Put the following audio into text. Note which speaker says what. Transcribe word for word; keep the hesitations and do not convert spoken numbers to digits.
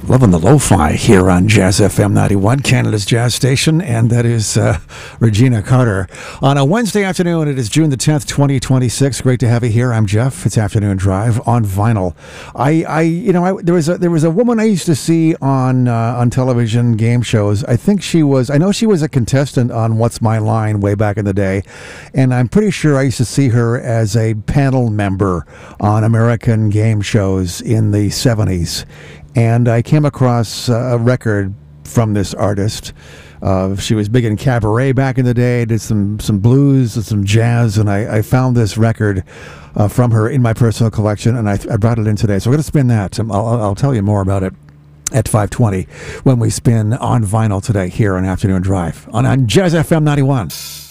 Speaker 1: Loving the lo-fi here on Jazz F M ninety-one, Canada's jazz station, and that is uh, Regina Carter. On a Wednesday afternoon, it is June the tenth, twenty twenty-six. Great to have you here. I'm Jeff. It's Afternoon Drive on vinyl. I, I you know, I, there was a there was a woman I used to see on uh, on television game shows. I think she was. I know she was a contestant on What's My Line way back in the day, and I'm pretty sure I used to see her as a panel member on American game shows in the seventies. And I came across a record from this artist. Uh, she was big in cabaret back in the day, did some, some blues and some jazz, and I, I found this record uh, from her in my personal collection, and I, I brought it in today. So we're going to spin that. I'll, I'll tell you more about it at five twenty when we spin on vinyl today here on Afternoon Drive on, on Jazz F M ninety-one.